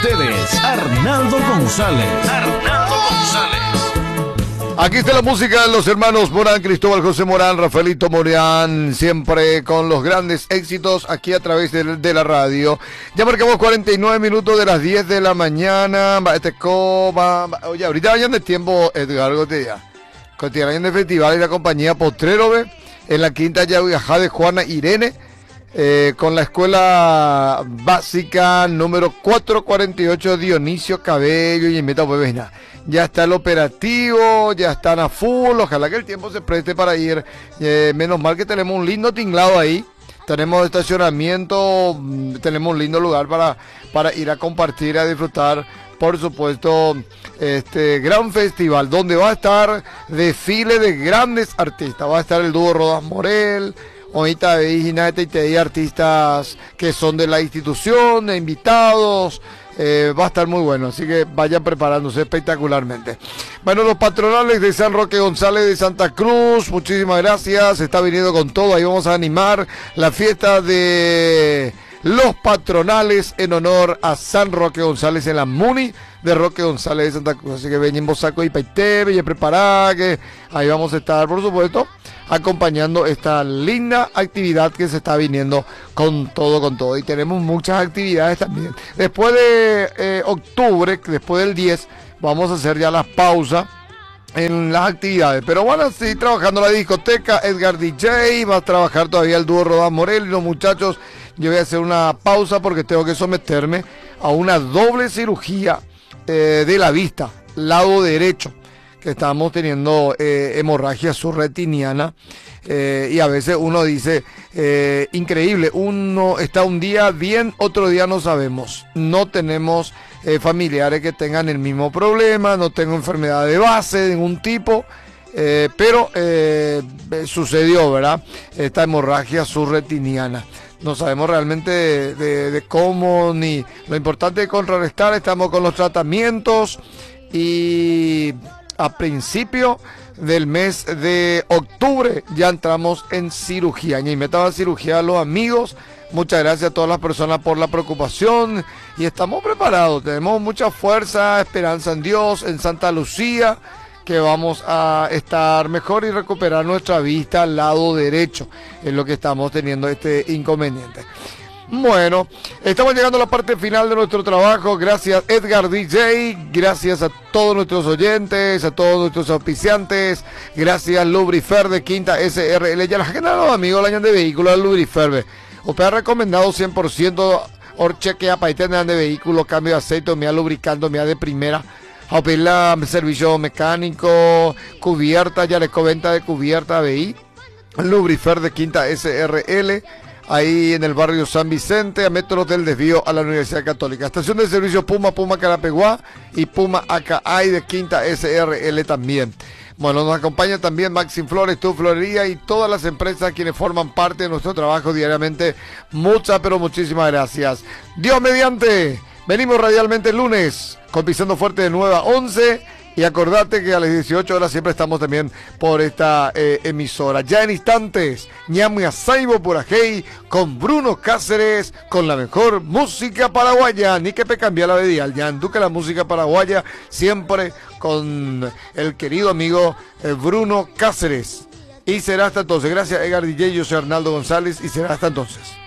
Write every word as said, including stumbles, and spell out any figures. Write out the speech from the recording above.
ustedes, Arnaldo González. Arnaldo González. Aquí está la música de los hermanos Morán, Cristóbal José Morán, Rafaelito Morán, siempre con los grandes éxitos aquí a través de, de la radio. Ya marcamos cuarenta y nueve minutos de las diez de la mañana. Este coba, oye, ahorita vayan de tiempo, Edgar Gotella. Continuación de festival y la compañía Potrero B en la quinta Yauyajá de Juana Irene. Eh, con la escuela básica número cuatrocientos cuarenta y ocho Dionisio Cabello y en Meta Puebla. Ya está el operativo, ya están a full, ojalá que el tiempo se preste para ir, eh, menos mal que tenemos un lindo tinglado ahí, tenemos estacionamiento, tenemos un lindo lugar para, para ir a compartir, a disfrutar, por supuesto, este gran festival, donde va a estar desfile de grandes artistas, va a estar el dúo Rodas Morel, ahorita veis artistas que son de la institución, de invitados, eh, va a estar muy bueno, así que vayan preparándose espectacularmente. Bueno, los patronales de San Roque González de Santa Cruz, muchísimas gracias, se está viniendo con todo, ahí vamos a animar la fiesta de los patronales en honor a San Roque González en la Muni de Roque González de Santa Cruz, así que ven en Bosaco y Paité, ven preparada, que ahí vamos a estar, por supuesto, acompañando esta linda actividad que se está viniendo con todo, con todo. Y tenemos muchas actividades también. Después de eh, octubre, después del diez, vamos a hacer ya las pausas en las actividades. Pero van a seguir trabajando la discoteca, Edgar D J, va a trabajar todavía el dúo Rodán Morel y los muchachos. Yo voy a hacer una pausa porque tengo que someterme a una doble cirugía eh, de la vista, lado derecho, que estamos teniendo eh, hemorragia subretiniana, eh, y a veces uno dice, eh, increíble, uno está un día bien, otro día no sabemos, no tenemos eh, familiares que tengan el mismo problema, no tengo enfermedad de base de ningún tipo, eh, pero eh, sucedió, ¿verdad? Esta hemorragia subretiniana. No sabemos realmente de, de, de cómo, ni lo importante es contrarrestar, estamos con los tratamientos y a principio del mes de octubre ya entramos en cirugía. Y me estaba cirugía a los amigos. Muchas gracias a todas las personas por la preocupación y estamos preparados. Tenemos mucha fuerza, esperanza en Dios, en Santa Lucía, que vamos a estar mejor y recuperar nuestra vista al lado derecho. Es lo que estamos teniendo este inconveniente. Bueno, estamos llegando a la parte final de nuestro trabajo. Gracias Edgar D J, gracias a todos nuestros oyentes, a todos nuestros auspiciantes, gracias Lubrifer de Quinta S R L, ya la gente de los amigos del año de vehículos Lubrifer. Usted ha recomendado cien por ciento chequea para tener de vehículo, cambio de aceite, me ha lubricando, me ha de primera. A pedir servicio mecánico, cubierta, ya les venta de cubierta B I, Lubrifer de Quinta S R L, ahí en el barrio San Vicente, a metros del desvío a la Universidad Católica. Estación de servicio Puma, Puma Carapeguá y Puma Acay de Quinta S R L también. Bueno, nos acompaña también Maxim Flores, Tu Florería y todas las empresas quienes forman parte de nuestro trabajo diariamente. Muchas, pero muchísimas gracias. Dios mediante, venimos radialmente el lunes con Pisando Fuerte de nueve a once. Y acordate que a las dieciocho horas siempre estamos también por esta eh, emisora. Ya en instantes, Ñame a Saibo por Ajei con Bruno Cáceres, con la mejor música paraguaya. Ni que pe cambia la bedial, ya Duque la música paraguaya, siempre con el querido amigo eh, Bruno Cáceres. Y será hasta entonces. Gracias Edgar D J, yo soy Arnaldo González y será hasta entonces.